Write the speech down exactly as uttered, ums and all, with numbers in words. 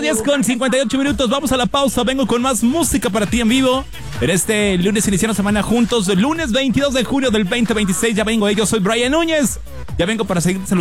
diez con cincuenta y ocho minutos. Vamos a la pausa. Vengo con más música para ti en vivo. En este lunes iniciando semana juntos. El lunes veintidós de julio del veinte veintiséis. Ya vengo. Yo soy Brian Núñez. Ya vengo para seguir saludando.